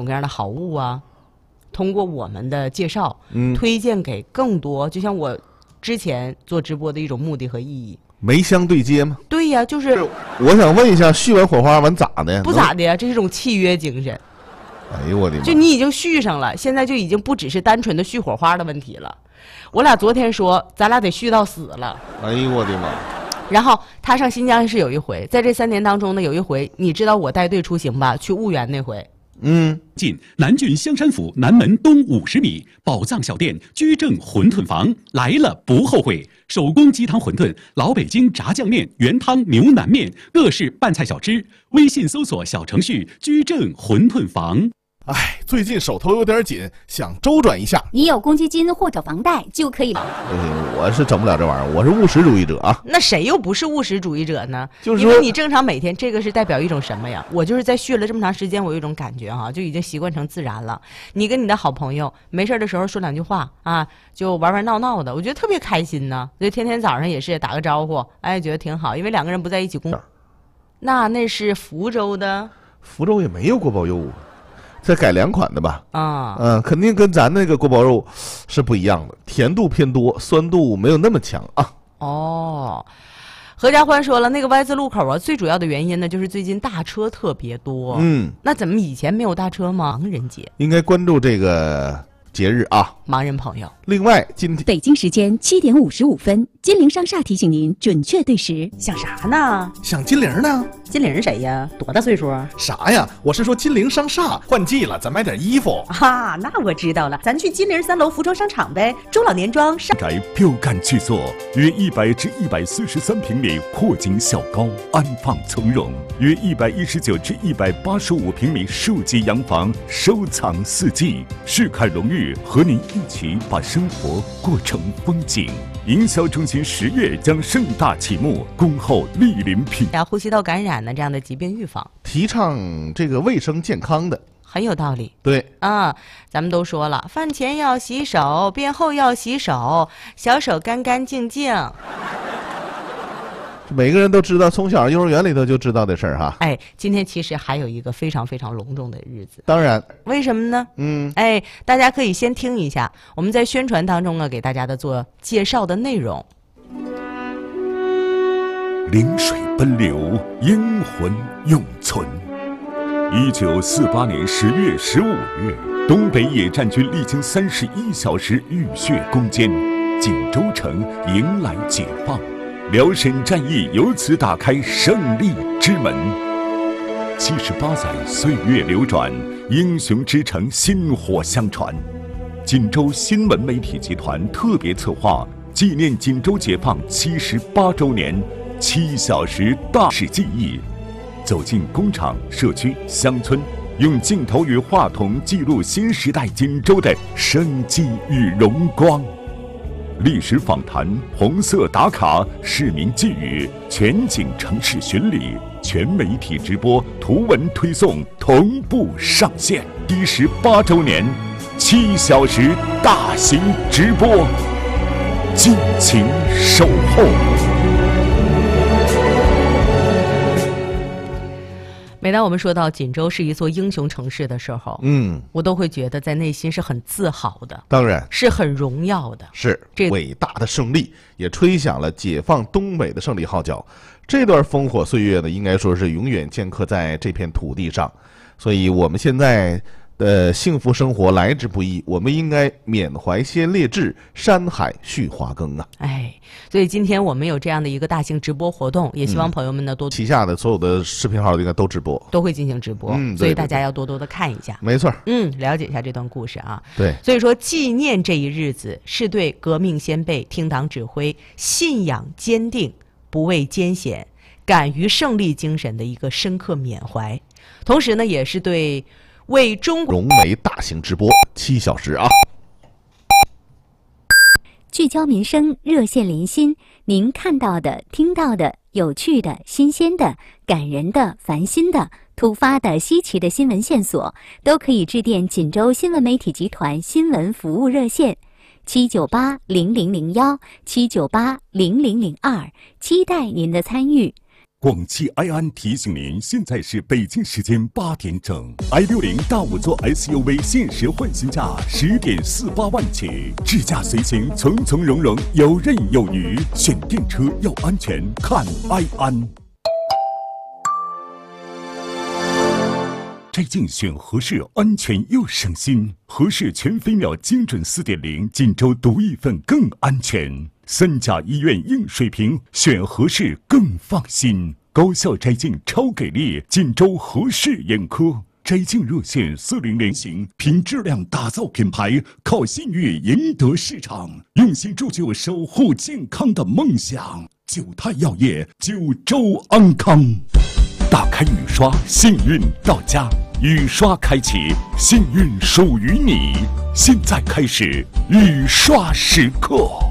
各样的好物啊，通过我们的介绍，推荐给更多，就像我之前做直播的一种目的和意义。 梅香对接吗？ 对呀，就是我想问一下，续完火花完咋的？ 不咋的呀，这是一种契约精神。 哎呦我的妈！ 就你已经续上了，现在就已经不只是单纯的续火花的问题了。我俩昨天说，咱俩得续到死了。 哎呦我的妈！ 然后他上新疆是有一回，在这3年当中呢，有一回你知道我带队出行吧？去婺源那回。 近南郡香山府南门东50米，宝藏小店居正馄饨坊，来了不后悔。手工鸡汤馄饨、老北京炸酱面、原汤牛腩面，各式拌菜小吃。微信搜索小程序“居正馄饨坊”。 哎，最近手头有点紧，想周转一下。 你有公积金或者房贷就可以了。 我是整不了这玩意儿，我是务实主义者啊。 那谁又不是务实主义者呢？ 就是说， 因为你正常每天，这个是代表一种什么呀？我就是在续了这么长时间，我有一种感觉哈，就已经习惯成自然了。你跟你的好朋友没事的时候说2句话啊，就玩玩闹闹的，我觉得特别开心呢。所以天天早上也是打个招呼，哎，觉得挺好，因为2个人不在一起工作。那是福州的， 福州也没有锅包肉。这改良款的吧？肯定跟咱那个锅包肉是不一样的，甜度偏多，酸度没有那么强啊。 哦，何家欢说了，那个 Y 字路口啊，最主要的原因呢，就是最近大车特别多。那怎么以前没有大车吗？盲人节应该关注这个节日啊， 盲人朋友。 另外，今天北京时间7点55分，金陵商厦提醒您准确对时。 想啥呢？ 想金陵呢？ 金陵谁呀？多大岁数？ 啥呀？我是说金陵商厦换季了，咱买点衣服啊。那我知道了，咱去金陵3楼服装商场呗。中老年装上宅标杆巨作，约100至143平米阔景小高，安放从容；约119至185平米数级洋房，收藏四季。世凯荣誉和您一起把生活过成风景。营销中心10月将盛大启幕，恭候莅临品。 呼吸道感染呢这样的疾病预防， 提倡这个卫生健康的， 很有道理。 对啊，咱们都说了，饭前要洗手，便后要洗手，小手干干净净。 每个人都知道，从小幼儿园里头就知道的事儿哈。 哎，今天其实还有一个非常非常隆重的日子。 当然， 为什么呢？哎，大家可以先听一下我们在宣传当中给大家的做介绍的内容。 临水奔流，英魂永存。1948年10月15日，东北野战军历经31小时浴血攻坚，锦州城迎来解放。辽沈战役由此打开胜利之门。78载岁月流转，英雄之城薪火相传。锦州新闻媒体集团特别策划，纪念锦州解放78周年，7小时大事记忆。走进工厂、社区、乡村，用镜头与话筒记录新时代锦州的生机与荣光。历史访谈、红色打卡、市民寄语、全景城市巡礼、全媒体直播、图文推送同步上线。78周年，7小时大型直播，敬请守候。 每当我们说到锦州是一座英雄城市的时候，我都会觉得在内心是很自豪的， 当然是很荣耀的。 是这伟大的胜利，也吹响了解放东北的胜利号角。这段烽火岁月呢，应该说是永远镌刻在这片土地上。所以我们现在的幸福生活来之不易，我们应该缅怀先烈志，山海续华庚啊！ 哎，所以今天我们有这样的一个大型直播活动，也希望朋友们呢多旗下的所有的视频号应该都直播， 都会进行直播，所以大家要多多的看一下。 没错， 了解一下这段故事啊。 对， 所以说纪念这一日子，是对革命先辈听党指挥、信仰坚定、不畏艰险、敢于胜利精神的一个深刻缅怀，同时呢，也是对为中国荣为大型直播7小时啊！ 聚焦民生，热线连心，您看到的、听到的、有趣的、新鲜的、感人的、烦心的、突发的、稀奇的新闻线索，都可以致电锦州新闻媒体集团新闻服务热线7980001、7980002，期待您的参与。 广汽埃安提醒您，现在是北京时间8点整 ，i60 大五座 SUV 限时换新价10.48万起，智驾随行，从从容容，游刃有余。选电车要安全，看埃安。摘镜选合适，安全又省心。合适全飞秒精准4.0，锦州独一份更安全。3甲医院硬水平，选合适更放心。高效摘镜超给力，锦州合适眼科摘镜热线400，凭质量打造品牌，靠信誉赢得市场，用心铸就守护健康的梦想。九泰药业，九州安康。打开雨刷，幸运到家。雨刷开启，幸运属于你。现在开始雨刷时刻。